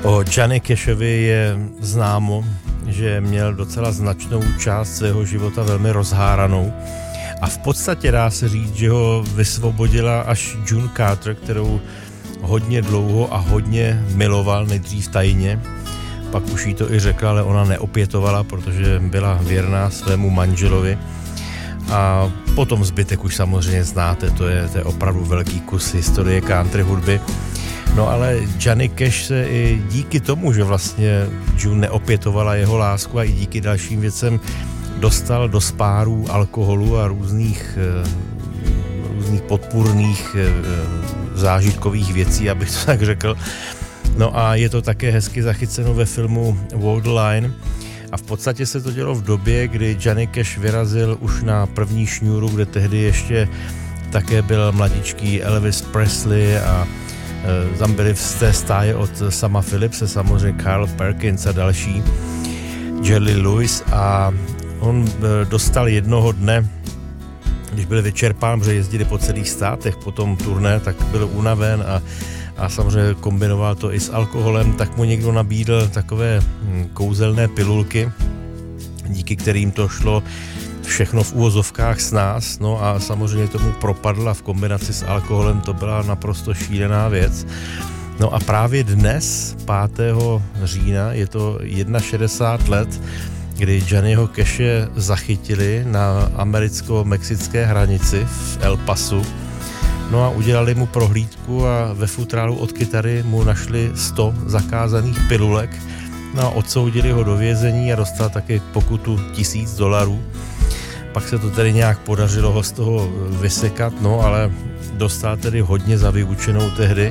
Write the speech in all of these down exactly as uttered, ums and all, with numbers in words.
O Johnny Cashovi je známo, že měl docela značnou část svého života velmi rozháranou a v podstatě dá se říct, že ho vysvobodila až June Carter, kterou hodně dlouho a hodně miloval, nejdřív tajně, pak už jí to i řekla, ale ona neopětovala, protože byla věrná svému manželovi. A potom zbytek už samozřejmě znáte, to je, to je opravdu velký kus historie country hudby. No ale Johnny Cash se i díky tomu, že vlastně June neopětovala jeho lásku a i díky dalším věcem dostal do spárů alkoholu a různých, různých podpůrných zážitkových věcí, abych to tak řekl. No a je to také hezky zachyceno ve filmu Walk the Line. A v podstatě se to dělo v době, kdy Johnny Cash vyrazil už na první šňůru, kde tehdy ještě také byl mladičký Elvis Presley a e, tam byli z té stáje od Sama Phillipse, samozřejmě Carl Perkins a další, Jerry Lewis, a on e, dostal jednoho dne, když byl vyčerpán, protože jezdili po celých státech po tom turné, tak byl unaven a a samozřejmě kombinoval to i s alkoholem, tak mu někdo nabídl takové kouzelné pilulky, díky kterým to šlo všechno v úvozovkách s nás, no a samozřejmě tomu propadla v kombinaci s alkoholem, to byla naprosto šílená věc. No a právě dnes, pátého října, je to šedesát jedna let, kdy Johnnyho Cashe zachytili na americko-mexické hranici v El Pasu. No a udělali mu prohlídku a ve futrálu od kytary mu našli sto zakázaných pilulek. No a odsoudili ho do vězení a dostal také pokutu tisíc dolarů. Pak se to tedy nějak podařilo ho z toho vysekat, no ale dostal tedy hodně za vyučenou tehdy.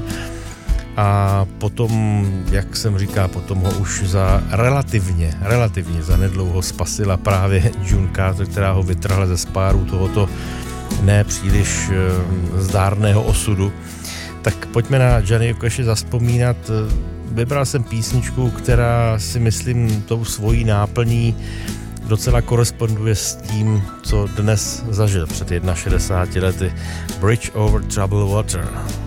A potom, jak jsem říkal, potom ho už za relativně, relativně za nedlouho spasila právě June Carter, která ho vytrhla ze spáru tohoto ne příliš zdárného osudu. Tak pojďme na Johnnyho Cashe zavzpomínat. Vybral jsem písničku, která si myslím tou svojí náplní docela koresponduje s tím, co dnes zažil před šedesáti jedna lety. Bridge over Troubled Water.